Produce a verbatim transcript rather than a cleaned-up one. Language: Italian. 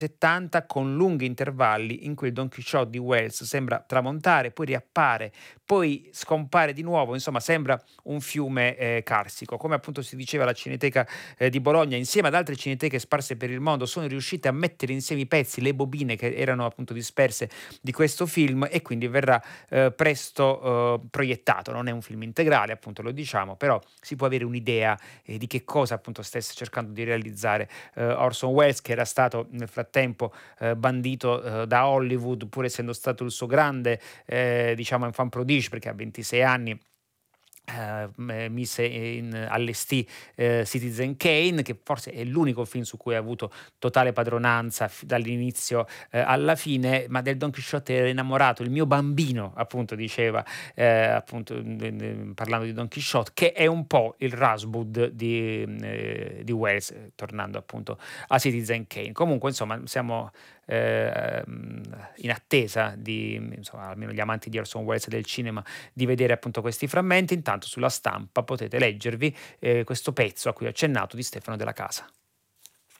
settanta con lunghi intervalli in cui il Don Chisciotte di Wells sembra tramontare, poi riappare, poi scompare di nuovo, insomma sembra un fiume, ehm, carsico. Come appunto si diceva la Cineteca, ehm, di Bologna, insieme ad altre cineteche sparse per il mondo, sono riuscite a mettere insieme i pezzi, le bobine che erano appunto disperse di questo film e quindi verrà, ehm, presto, uhm, proiettato. Non è un film integrale, appunto lo diciamo, però si può avere un'idea, ehm, di che cosa appunto stesse cercando di realizzare, ehm, Orson Welles, che era stato nel frattempo, ehm, bandito, ehm, da Hollywood, pur essendo stato il suo grande, ehm, diciamo enfant prodige, perché a ventisei anni ehm, m mise in allestì, ehm, Citizen Kane, che forse è l'unico film su cui ha avuto totale padronanza f dall'inizio, ehm, alla fine, ma del Don Chisciotte ero innamorato, il mio bambino appunto diceva, ehm, appunto, n n parlando di Don Chisciotte, che è un po' il Rashomon di mhmm, ehm, di Wells, eh, tornando appunto a Citizen Kane. Comunque insomma siamo, ehm, in attesa di insomma, almeno gli amanti di Orson Welles e del cinema, di vedere appunto questi frammenti. Intanto sulla stampa potete leggervi, ehm, questo pezzo a cui ho accennato di Stefano Della Casa.